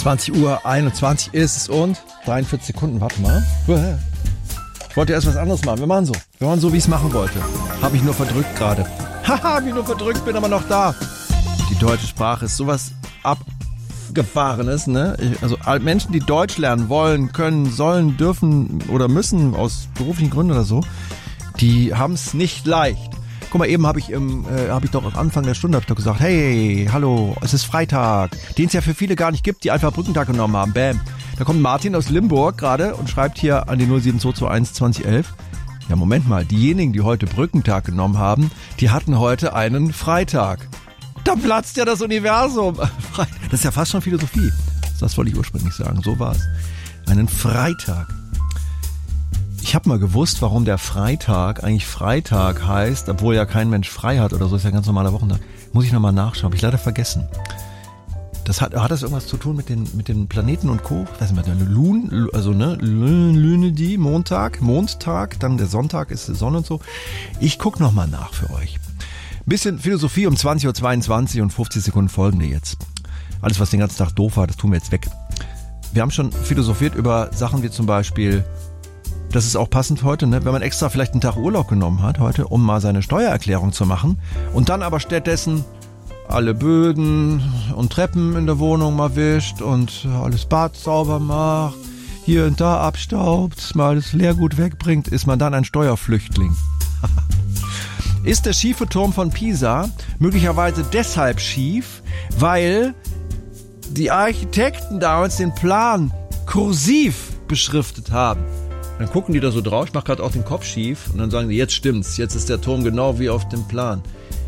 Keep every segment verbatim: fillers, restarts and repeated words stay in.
zwanzig Uhr einundzwanzig ist es und dreiundvierzig Sekunden, warte mal. Ich wollte erst was anderes machen. Wir machen so. Wir machen so, wie ich es machen wollte. Habe ich nur verdrückt gerade. Haha, hab ich nur verdrückt, bin aber noch da. Die deutsche Sprache ist sowas Abgefahrenes, ne? Also Menschen, die Deutsch lernen wollen, können, sollen, dürfen oder müssen aus beruflichen Gründen oder so, die haben es nicht leicht. Guck mal, eben habe ich im, äh, habe ich doch am Anfang der Stunde hab ich doch gesagt, hey, hallo, es ist Freitag, den es ja für viele gar nicht gibt, die einfach Brückentag genommen haben. Bam. Da kommt Martin aus Limburg gerade und schreibt hier an die null sieben zwei zwei eins zwanzig elf. Ja, Moment mal, diejenigen, die heute Brückentag genommen haben, die hatten heute einen Freitag. Da platzt ja das Universum. Das ist ja fast schon Philosophie. Das wollte ich ursprünglich sagen, so war es. Einen Freitag. Ich habe mal gewusst, warum der Freitag eigentlich Freitag heißt, obwohl ja kein Mensch frei hat oder so, ist ja ein ganz normaler Wochentag. Muss ich nochmal nachschauen, habe ich leider vergessen. Das hat, hat das irgendwas zu tun mit den, mit den Planeten und Co.? Ich weiß nicht mehr, Lun, also ne, Lune, die Montag, Mondtag, dann der Sonntag ist die Sonne und so. Ich guck nochmal nach für euch. Bisschen Philosophie um zwanzig Uhr zweiundzwanzig und fünfzig Sekunden folgende jetzt. Alles, was den ganzen Tag doof war, das tun wir jetzt weg. Wir haben schon philosophiert über Sachen wie zum Beispiel, das ist auch passend heute, ne? Wenn man extra vielleicht einen Tag Urlaub genommen hat heute, um mal seine Steuererklärung zu machen und dann aber stattdessen alle Böden und Treppen in der Wohnung mal wischt und alles Bad sauber macht, hier und da abstaubt, mal das Leergut wegbringt, ist man dann ein Steuerflüchtling. Ist der schiefe Turm von Pisa möglicherweise deshalb schief, weil die Architekten damals den Plan kursiv beschriftet haben? Dann gucken die da so drauf, ich mach gerade auch den Kopf schief und dann sagen die, jetzt stimmt's, jetzt ist der Turm genau wie auf dem Plan.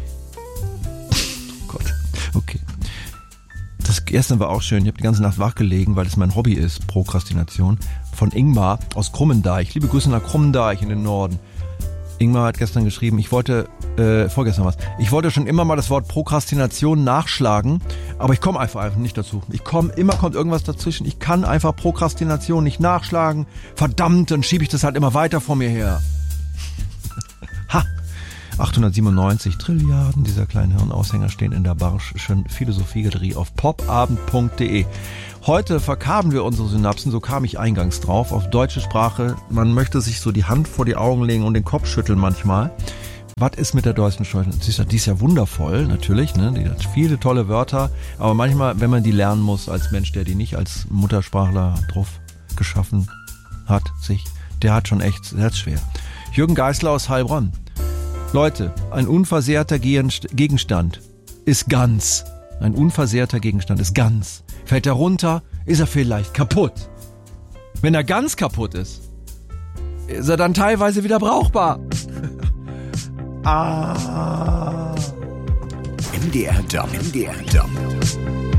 Oh Gott, okay. Das gestern war auch schön, ich habe die ganze Nacht wach gelegen, weil es mein Hobby ist, Prokrastination, von Ingmar aus Krummendeich. Liebe Grüße nach Krummendeich in den Norden. Ingmar hat gestern geschrieben, ich wollte, äh, vorgestern was, ich wollte schon immer mal das Wort Prokrastination nachschlagen, aber ich komme einfach, einfach nicht dazu. Ich komme, immer kommt irgendwas dazwischen. Ich kann einfach Prokrastination nicht nachschlagen. Verdammt, dann schiebe ich das halt immer weiter vor mir her. Ha! achthundertsiebenundneunzig Trilliarden dieser kleinen Hirnaushänger stehen in der Barsch'schen Philosophiegalerie auf popabend punkt de. Heute verkabeln wir unsere Synapsen, so kam ich eingangs drauf, auf deutsche Sprache. Man möchte sich so die Hand vor die Augen legen und den Kopf schütteln manchmal. Was ist mit der deutschen Sprache? Die ist ja, die ist ja wundervoll, natürlich, ne? Die hat viele tolle Wörter, aber manchmal, wenn man die lernen muss als Mensch, der die nicht als Muttersprachler drauf geschaffen hat, sich, der hat schon echt, der hat's schwer. Jürgen Geisler aus Heilbronn. Leute, ein unversehrter Gegenstand ist ganz. Ein unversehrter Gegenstand ist ganz. Fällt er runter, ist er vielleicht kaputt. Wenn er ganz kaputt ist, ist er dann teilweise wieder brauchbar. ah. M D R Jump, M D R Jump.